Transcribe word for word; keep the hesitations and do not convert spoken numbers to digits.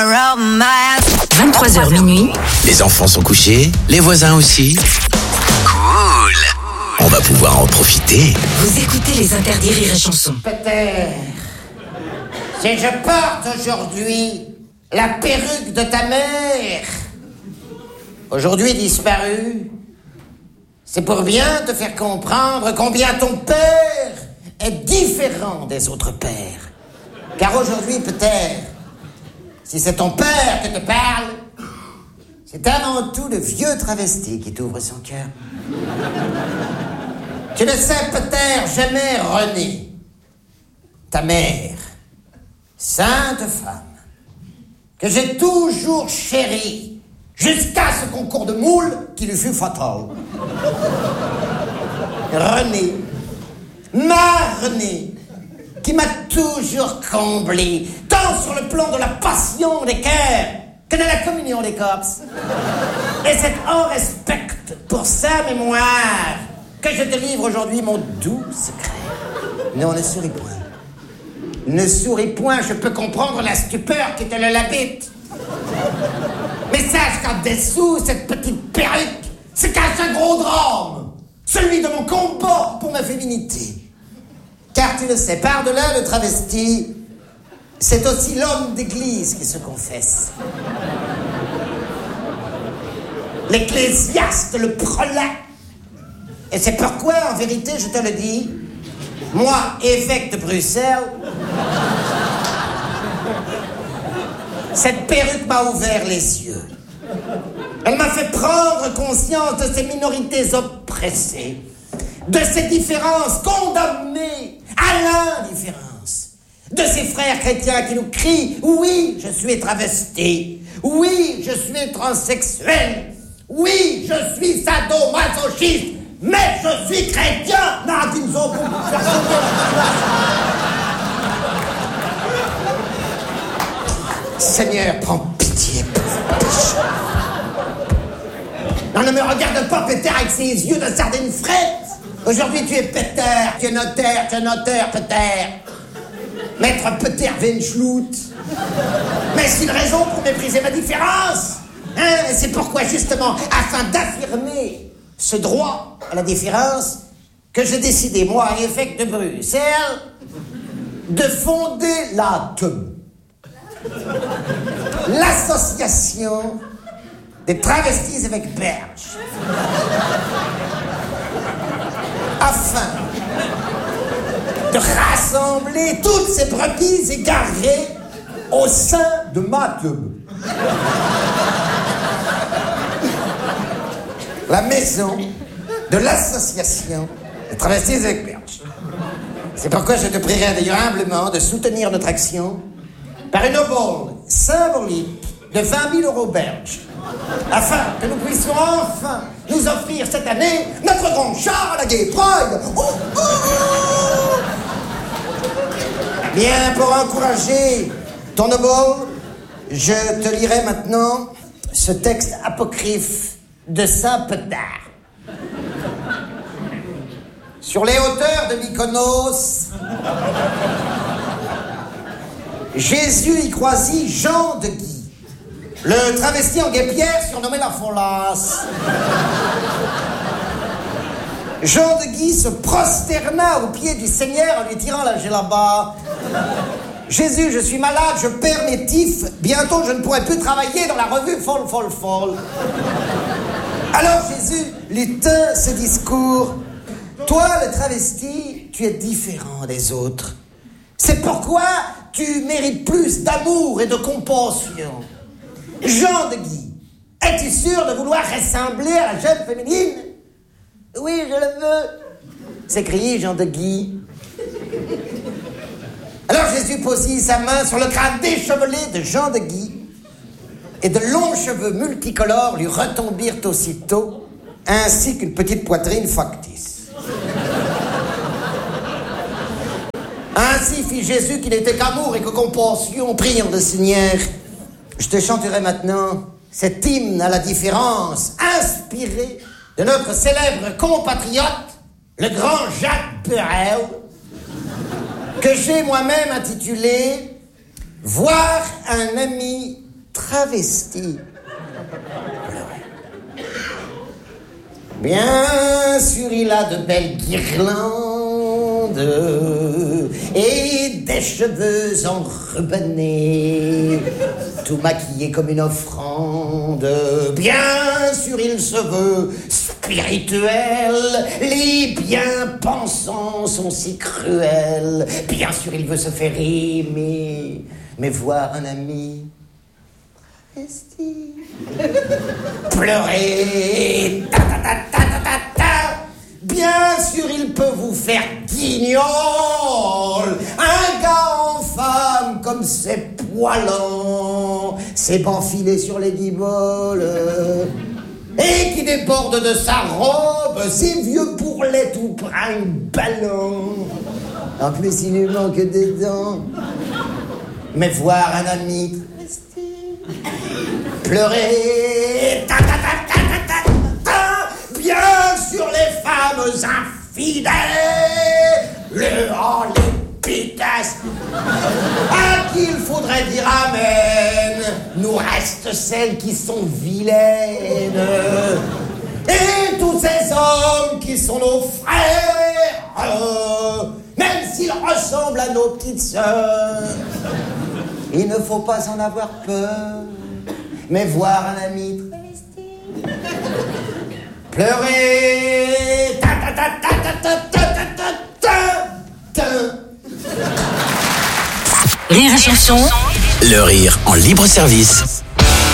vingt-trois heures minuit. Les enfants sont couchés, les voisins aussi. Cool. On va pouvoir en profiter. Vous écoutez les interdits rire et chansons. Peut-être. Si je porte aujourd'hui la perruque de ta mère, aujourd'hui disparue, c'est pour bien te faire comprendre combien ton père est différent des autres pères. Car aujourd'hui, peut-être, si c'est ton père qui te parle, c'est avant tout le vieux travesti qui t'ouvre son cœur. Tu ne sais peut-être jamais Renée, ta mère, sainte femme, que j'ai toujours chérie, jusqu'à ce concours de moule qui lui fut fatal. Renée, ma Renée, qui m'a toujours comblé, tant sur le plan de la passion des cœurs que de la communion des corps. Et c'est en respect pour sa mémoire que je te livre aujourd'hui mon doux secret. Non, ne souris point. Ne souris point, je peux comprendre la stupeur qui te le l'habite. Mais sache qu'en dessous, cette petite perruque se cache un gros drame, celui de mon combat pour ma féminité. Car tu le sais, par-delà le travesti, c'est aussi l'homme d'église qui se confesse. L'ecclésiaste, le prélat. Et c'est pourquoi, en vérité, je te le dis, moi, évêque de Bruxelles, cette perruque m'a ouvert les yeux. Elle m'a fait prendre conscience de ces minorités oppressées, de ces différences condamnées à l'indifférence, de ces frères chrétiens qui nous crient « Oui, je suis travesti. Oui, je suis transsexuel. Oui, je suis sadomasochiste. Mais je suis chrétien !» Non, qu'ils nous ont Seigneur, prends pitié pour vos péchés. Non, ne me regarde pas, Péter, avec ses yeux de sardine frette. Aujourd'hui, tu es Péter, tu es notaire, tu es notaire, Péter. Maître Péter Venschlout. Mais c'est une raison pour mépriser ma différence. Hein, c'est pourquoi, justement, afin d'affirmer ce droit à la différence, que j'ai décidé, moi, évêque de Bruxelles, de fonder l'A T E B. L'association des travestis avec berge. Afin de rassembler toutes ces brebis égarées au sein de ma T E B. La maison de l'association des travestis avec berge. C'est pourquoi je te prierai d'ailleurs humblement de soutenir notre action par une obole symbolique de vingt mille euros berge, afin que nous puissions enfin nous offrir cette année notre grand char à la Gay Pride. Oh, oh, oh. Bien, pour encourager ton obole, je te lirai maintenant ce texte apocryphe de Saint Pétard. Sur les hauteurs de Mykonos, Jésus y croisit Jean de Guy, le travesti en guêpière surnommé la Folasse. Jean de Guy se prosterna aux pieds du Seigneur en lui tirant la djellaba. Jésus, je suis malade, je perds mes tifs, bientôt je ne pourrai plus travailler dans la revue Folle, Folle, Folle. Alors Jésus lui tint ce discours. Toi, le travesti, tu es différent des autres. C'est pourquoi tu mérites plus d'amour et de compassion. Jean de Guy, es-tu sûr de vouloir ressembler à la jeune féminine? Oui, je le veux, s'écriait Jean de Guy. Alors Jésus posit sa main sur le crâne déchevelé de Jean de Guy, et de longs cheveux multicolores lui retombirent aussitôt, ainsi qu'une petite poitrine factice. Ainsi fit Jésus qui n'était qu'amour et que compassion, priant le Seigneur. Je te chanterai maintenant cet hymne à la différence, inspiré de notre célèbre compatriote, le grand Jacques Brel, que j'ai moi-même intitulé « Voir un ami travesti pleurer. Bien sûr, il a de belles guirlandes et des cheveux enrubannés, tout maquillé comme une offrande. Bien sûr, il se veut spirituel, les bien-pensants sont si cruels. Bien sûr, il veut se faire aimer, mais voir un ami travesti pleurer, ta ta ta ta ta ta ta. Bien sûr, il peut vous faire guignol, un gars en femme comme ses poilants, ses bancs filés sur les guiboles, et qui déborde de sa robe, ses vieux bourrelets tout brinque-ballant. En plus, il lui manque des dents. Mais voir un ami travesti pleurer, ta ta ta ta ta ta ta. Bien sûr, les femmes infidèles, le oh, les pitasses, à qui il faudrait dire amen. Nous restent celles qui sont vilaines, et tous ces hommes qui sont nos frères, euh, même s'ils ressemblent à nos petites sœurs. Il ne faut pas en avoir peur, mais voir un ami travesti pleurer, ta ta ta ta ta ta ta ta ta ta. Rire et chanson. Le rire en libre service.